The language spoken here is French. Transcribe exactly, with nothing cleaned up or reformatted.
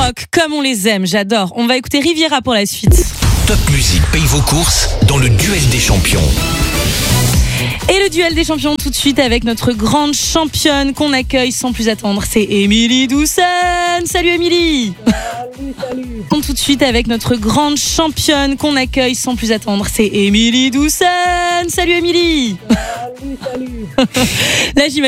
rock comme on les aime, j'adore. On va écouter Riviera pour la suite. Top Music paye vos courses dans le duel des champions. Et le duel des champions tout de suite avec notre grande championne qu'on accueille sans plus attendre, c'est Émilie Doucen. Salut Émilie. Salut, salut. Tout de suite avec notre grande championne qu'on accueille sans plus attendre, c'est Émilie Doucen. Salut Émilie. Salut, salut. Là j'imagine